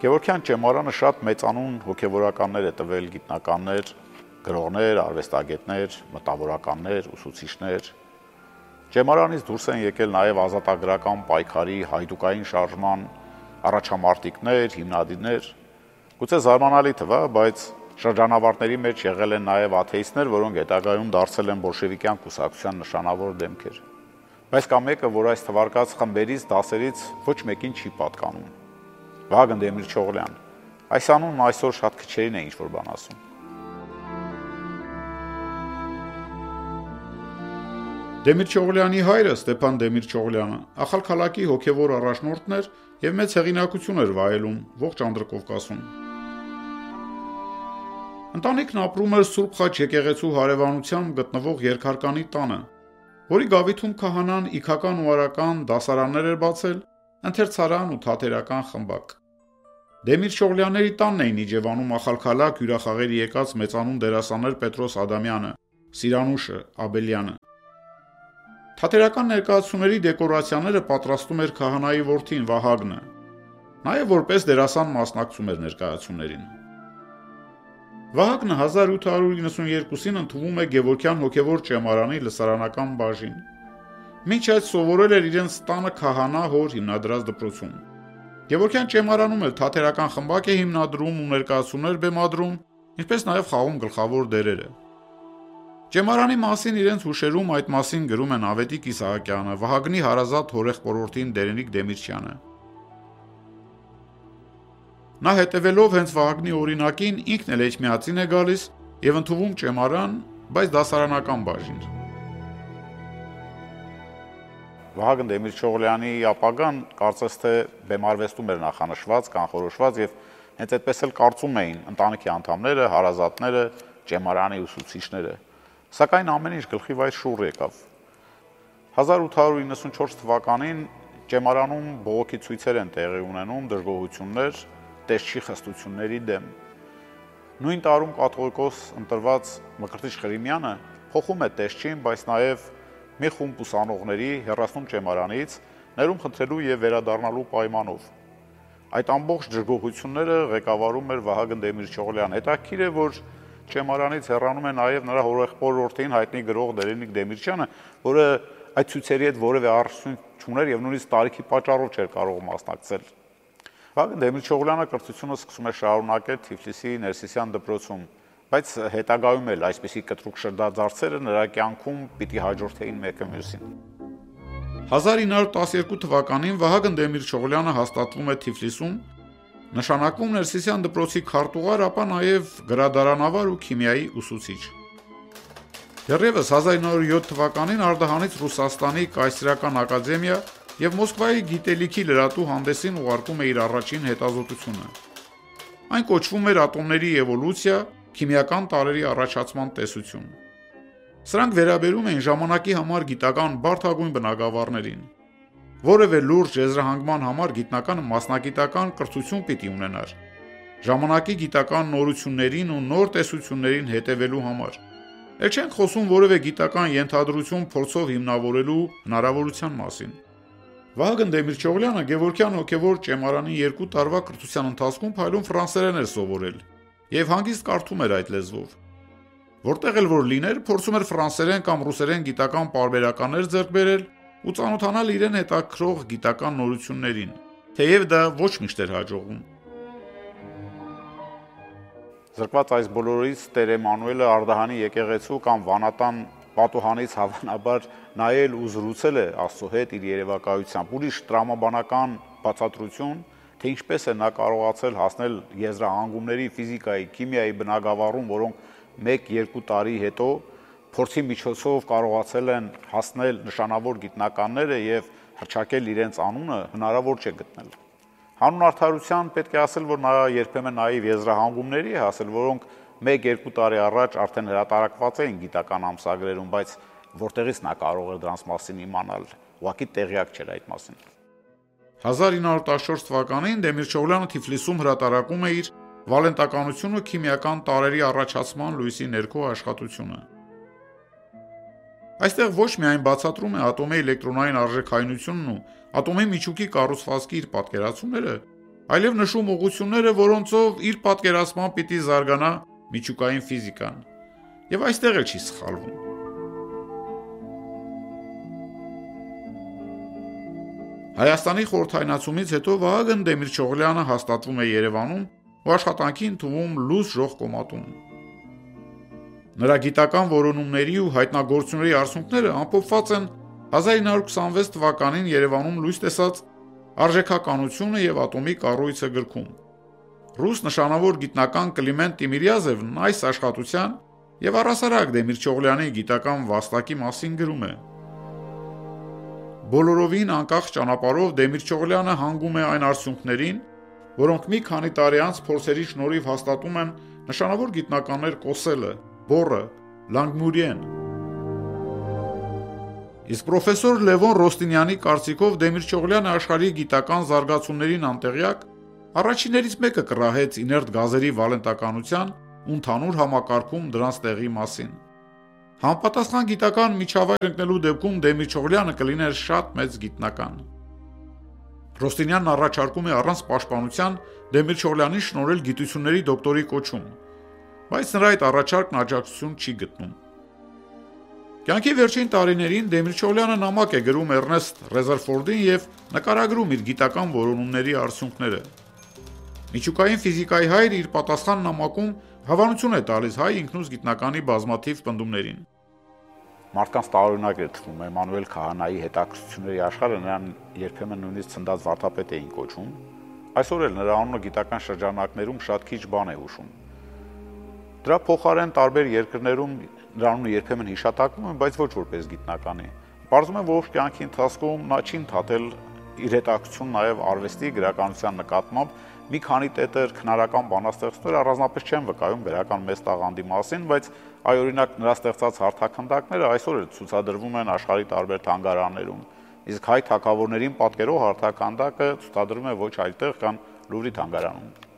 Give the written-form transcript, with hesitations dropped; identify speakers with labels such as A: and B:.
A: Գևորգյան Ճեմարանը շատ մեծանուն հոգևորականներ է տվել գիտնականներ, գրողներ, արվեստագետներ, մտավորականներ, ուսուցիչներ։ Ճեմարանից դուրս են եկել նաև ազատագրական պայքարի հայդուկային շարժման առաջամարտիկներ, հիմնադիրներ։ Գուցե զարմանալի թվա, բայց շրջանավարտների մեջ եղել են նաև աթեիստներ, որոնք հետագայում դարձել են բոլշևիկյան կուսակցության նշանավոր դեմքեր։ Բայց կա մեկը, որ այս թվարկած խմբերից, դասերից ոչ մեկին չի պատկանում։ Վահագն Դեմիրճօղլյան։ Այս անունն այսօր շատ քչերին է ինչ-որ բան ասում։ Դեմիրճօղլյանի հայրը Ստեփան Դեմիրճօղլյանը Ախալքալակի հոգևոր առաջնորդն էր եւ մեծ հեղինակություն էր վայելում ողջ Անդրկովկասում։ Ընտանիքն ապրում էր Սուրբ Խաչ եկեղեցու հարևանությամբ գտնվող երկհարկանի տանը, որի գավիթում քահանան իքական ու արական դասարաններ էր բացել, ընթերցարան ու թատերական խմբակ։ Դեմիրճօղլյանների տանն էին Իջևանում Ախալքալակ հյուրախաղերի եկած մեծանուն դերասաններ Պետրոս Ադամյանը, Սիրանուշը, Աբելյանը։ Թատերական ներկայացումների դեկորացիաները պատրաստում էր քահանայի որդին Վահագնը, նաև որպես դերասան մասնակցում էր ներկայացումներին։ Վահագնը 1892-ին ընդունվում է Գևորգյան հոգևոր ճեմարանի լսարանական բաժին։ Մինչ այդ սովորել էր իրենց տանը քահանա հոր հիմնադրած դպրոցում։ Գևորգյան ճեմարանում էլ թատերական խմբակ է հիմնադրում ու ներկայացումներ բեմադրում, ինչպես նաև խաղում գլխավոր դերերը։ Ճեմարանի մասին իրենց հուշերում այդ մասին գրում են Ավետիք Իսահակյանը, Վահագնի հարազատ հորեղբորորդին Դերենիկ Դեմիրճյանը։ Նա հետևելով հենց Վահագնի օրինակին ինքն էլ Էջմիածին է գալիս եւ ընդունվում ճեմարան, բայց դասարանական բաժին։ Վահագն Դեմիրճօղլյանի ապագան կարծես թե բեմարվեստում էր նախանշված, կանխորոշված եւ հենց այդպես էլ կարծում էին ընտանիքի անդամները, հարազատները, ճեմարանի ուսուցիչները։ Սակայն ամեն ինչ գլխի վայր շուռ եկավ։ 1894 թվականին ճեմարանում բողոքի ցույցեր են տեղի ունենում, դժգոհություններ տեսչի խստությունների դեմ։ Նույն տարում կաթողիկոս ընտրված Մկրտիչ Ղրիմյանը փոխում է տեսչին, բայց նաև մի խումբ ուսանողների հեռացնում ճեմարանից, ներում խնդրելու եւ վերադառնալու պայմանով։ Այդ ամբողջ դժգոհությունները ղեկավարում էր Վահագն Դեմիրճօղլյանը։ Հետաքրքիր է, որ ճեմարանից հեռանում է նաև նրա հորեղբորորդին հայտնի գրող Դերենիկ Դեմիրճյանը, որը այդ ցույցերի հետ որևէ առնչություն չուներ եւ նույնիսկ տարիքի պատճառով չէր կարող մասնակցել։ Վահագն Դեմիրճօղլյանը կրթությունը սկսում է շարունակել Թիֆլիսի Ներսիսյան դպրոցում, բայց հետագայում էլ այսպիսի կտրուկ շրջադարձերը նրա կյանքում պիտի հաջորդեին մեկը մյուսին։ 1912 թվականին Վահագն Դեմիրճօղլյանը հաստատվում է Թիֆլիսում, նշանակվում Ներսիսյան դպրոցի քարտուղար, ապա նաև գրադարանավար ու քիմիայի ուսուցիչ։ Դեռևս 1907 թվականին Արդահանից Ռուսաստանի Կայսերական ակադեմիա եւ Մոսկվայի գիտելիքի լրատու հանդեսին ուղարկում է իր առաջին հետազոտությունը։ Այն կոչվում էր ատոմների էվոլյուցիա, քիմիական տարրերի առաջացման տեսություն։ Սրանք վերաբերում էին ժամանակի համար գիտական բարդագույն բնագավառներին։ Որևէ լուրջ եզրահանգման համար գիտնականը մասնագիտական կրթություն պիտի ունենար, ժամանակի գիտական նորություններին ու նոր տեսություններին հետևելու համար։ Էլ չենք խոսում որևէ գիտական ենթադրություն փորձով հիմնավորելու հնարավորության մասին։ Վահագն Դեմիրճօղլյանը Գևորգյան հոգևոր ճեմարանի 2 տարվա կրթության ընթացքում փայլուն ֆրանսերեն էր սովորել եւ հանգիստ կարդում էր այդ լեզվով։ Որտեղ էլ որ լիներ, փորձում էր ֆրանսերեն կամ ռուսերեն գիտական պարբերականներ ձեռք բերել ու ծանոթանալ իրեն հետաքրող գիտական նորություններին, թեև դա ոչ միշտ էր հաջողվում։ Զրկված այս բոլորից Տեր Էմանուելը Արդահանի եկեղեցու կամ Վանատան պատուհանից հավանաբար նայել ու զրուցել է Աստծո հետ իր երևակայությամբ։ Ուրիշ տրամաբանական բացատրություն, թե ինչպես է նա կարողացել հասնել եզրահանգումների ֆիզիկայի, քիմիայի բնագավառում, որոնք 1-2 տարի հետո փորձի միջոցով կարողացել են հասնել նշանավոր գիտնականները եւ հռչակել իրենց անունը, հնարավոր չէ գտնել։ Հանուն արդարության պետք է ասել, որ նա երբեմն նաեւ եզրահանգումների է հասել, որոնք 1-2 տարի առաջ արդեն հրատարակված էին գիտական ամսագրերում, բայց որտեղից նա կարող էր դրանց մասին իմանալ, ուղղակի տեղյակ չէր այդ մասին։ 1914 թվականին Դեմիրճօղլյանը Թիֆլիսում հրատարակում է իր «Վալենտականություն ու քիմիական տարրերի առաջացման լույսի ներքո» աշխատությունը։ Այստեղ ոչ միայն բացատրում է ատոմի էլեկտրոնային արժեքայնությունն ու ատոմի միջուկի կառուցվածքի իր պատկերացումները, այլև նշում ուղղությունները, որոնցով իր պատկերացմամբ պիտի զարգանա միջուկային ֆիզիկան։ Եվ այստեղ էլ չի սխալվում։ Հայաստանի խորհրդայնացումից հետո Վահագն Դեմիրճողլյանը հաստատվում է Երևանում ու աշխատանքի ընդունվում լույս ժող կոմատում։ Նրա գիտական որոնումների ու հայտնագործությունների արդյունքները ամփոփված են 1926 թվականին Երևանում լույս տեսած «Արժեքականությունը և ատոմի կառույցը» գրքում։ Ռուս նշանավոր գիտնական Կլիմենտ Տիմիրյազևն այս աշխատության և առհասարակ Դեմիրճողլյանի գիտական վաստակի մասին գրում է. Բոլորովին անկախ ճանապարհով Դեմիրճողլյանը հանգում է այն արդյունքներին, որոնք մի քանի տարի անց փորձերի շնորհիվ հաստատում են նշանավոր գիտնականներ Կոսելը, Բորը, Լանգմուրիեն։ Իսկ պրոֆեսոր Լևոն Ռոստինյանի կարծիքով Դեմիրճողլյանը աշխարհի գիտական զարգացումներին անտեղյակ առաջիններից մեկը կռահեց իներտ գազերի վալենտականության ու ընդհանուր համակարգում դրանց տեղի մասին։ Համապատասխան գիտական միջավայր ընկնելու դեպքում Դեմիրճողլյանը կլիներ շատ մեծ գիտնական։ Ռոստինյանն առաջարկում է առանց պաշտպանության Դեմիրճողլյանին շնորհել գիտությունների դոկտորի կոչում, բայց նրա այդ առաջարկն աջակցություն չի գտնում։ Կյանքի վերջին տարիներին Դեմիրճողլյանը նամակ է գրում Էռնեստ Ռեզերֆորդին և նկարագրում իր գիտական որոնումների արդյունքները։ Միջուկային ֆիզիկայի հայրը իր պատասխան նամակում հավանություն է տալիս հայ ինքնուց գիտնականի բազմաթիվ պնդումներին։
B: Մարդկանց տարօրինակ է թվում Էմանուել Քահանայի հետաքրքրությունների աշխարհը նրան երբեմն նույնիսկ ցնդած վարդապետ էին կոչում։ Այսօր էլ նրա անունը գիտական շրջանակներում շատ քիչ բան է հուշում։ Դրա փոխարեն տարբեր երկրներում նրա անունը երբեմն հիշատակվում է, բայց ոչ որպես գիտնականի։ Պարզվում է, որ կյանքի ընթացքում նա չի ընդհատել իր հետաքրքրությունը նաև արվեստի գրականության նկատմամբ։ Մի քանի տետր քնարական բանաստեղծներ առանձնապես չեն վկայում վերական մեծ տաղանդի մասին, բայց այ օրինակ նրա ստեղծած հարթաքանդակները այսօր էլ ցուցադրվում են աշխարհի տարբեր թանգարաններում, իսկ հայ թագավորներին պատկերող հարթաքանդակը ցուցադրվում է ոչ այլտեղ, քան Լուվրի թանգարանում։